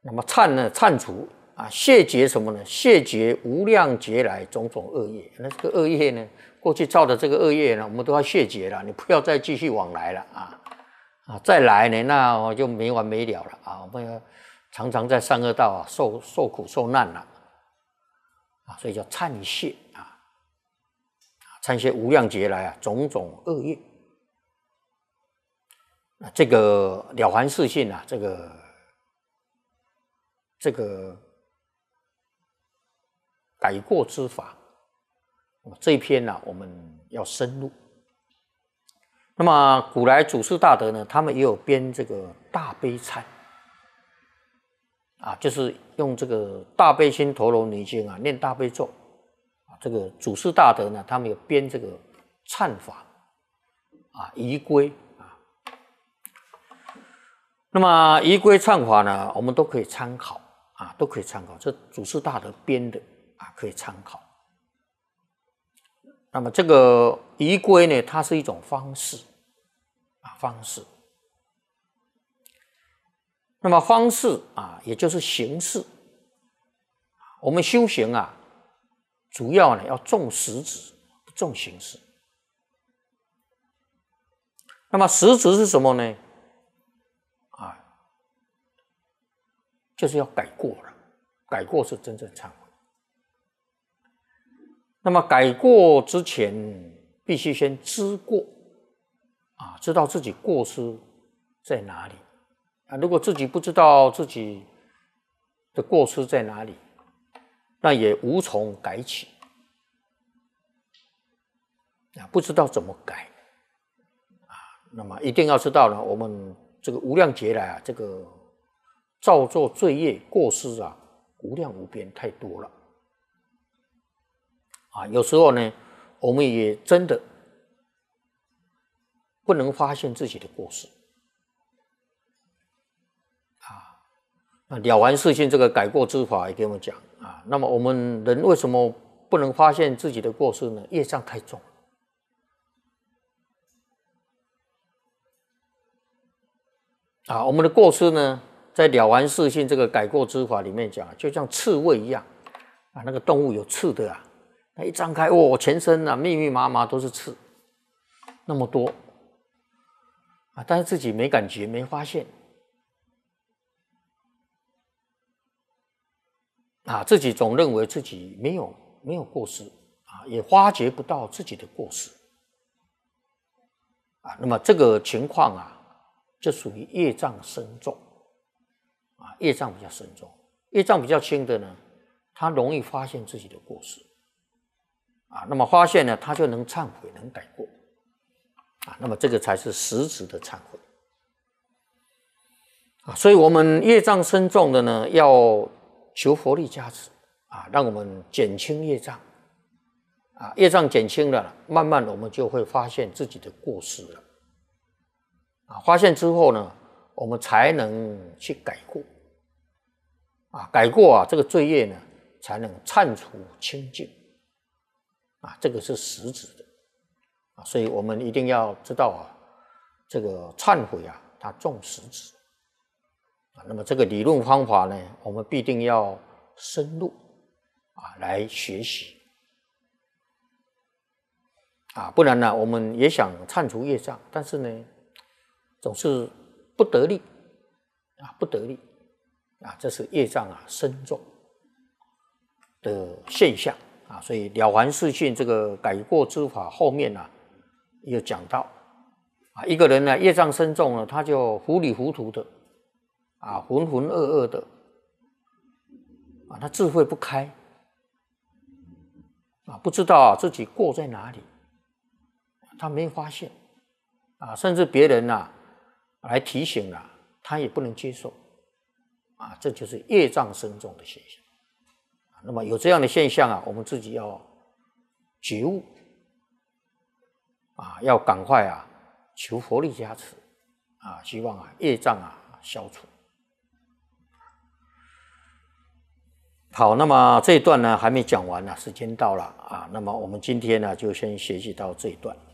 那么忏呢，忏除啊，谢绝什么呢？谢绝无量劫来种种恶业。那这个恶业呢，过去造的这个恶业呢，我们都要谢绝了，你不要再继续往来了啊，再来呢，那我就没完没了了啊！我们要常常在三恶道啊受苦受难了啊，所以叫忏谢啊，忏谢无量劫来啊种种恶业。这个了凡四训啊，这个改过之法，这一篇呢，我们要深入。那么古来祖师大德呢，他们也有编这个大悲忏啊，就是用这个大悲心陀罗尼经啊，念大悲咒啊。这个祖师大德呢，他们有编这个忏法啊，仪规啊。那么仪规忏法呢，我们都可以参考啊，都可以参考。这祖师大德编的啊，可以参考。那么这个仪规呢，它是一种方式啊，方式。那么方式啊，也就是形式。我们修行啊，主要呢要重实质，不重形式。那么实质是什么呢？啊，就是要改过了，改过是真正忏悔。那么改过之前，必须先知过啊，知道自己过失在哪里啊。如果自己不知道自己的过失在哪里，那也无从改起啊，不知道怎么改啊。那么一定要知道呢，我们这个无量劫来啊，这个造作罪业过失啊，无量无边，太多了。啊，有时候呢，我们也真的不能发现自己的过失啊。那了凡四训这个改过之法也给我们讲啊。那么我们人为什么不能发现自己的过失呢？业障太重啊。我们的过失呢，在了凡四训这个改过之法里面讲，就像刺猬一样啊，那个动物有刺的啊。那一张开，哦，全身啊密密麻麻都是刺，那么多啊，但是自己没感觉，没发现啊，自己总认为自己没有过失啊，也发觉不到自己的过失啊。那么这个情况啊，就属于业障深重啊，业障比较深重，业障比较轻的呢，他容易发现自己的过失。啊，那么发现呢，他就能忏悔，能改过啊。那么这个才是实质的忏悔啊。所以，我们业障深重的呢，要求佛力加持啊，让我们减轻业障啊。业障减轻了，慢慢的我们就会发现自己的过失了啊。发现之后呢，我们才能去改过啊。改过啊，这个罪业呢，才能忏除清净。啊，这个是实质的啊，所以我们一定要知道啊，这个忏悔啊，它重实质啊。那么这个理论方法呢，我们必定要深入啊来学习啊，不然呢，我们也想忏除业障，但是呢，总是不得力啊，不得力啊，这是业障啊深重的现象。啊，所以了凡四训这个改过之法后面呢，有讲到啊，一个人呢业障深重了，他就糊里糊涂的啊，浑浑噩噩的啊，他智慧不开啊，不知道自己过在哪里，他没发现啊，甚至别人来提醒了，他也不能接受啊，这就是业障深重的现象。那么有这样的现象啊，我们自己要觉悟啊，要赶快啊求佛力加持啊，希望啊业障啊消除。好，那么这一段呢还没讲完呢，时间到了啊，那么我们今天呢就先学习到这一段。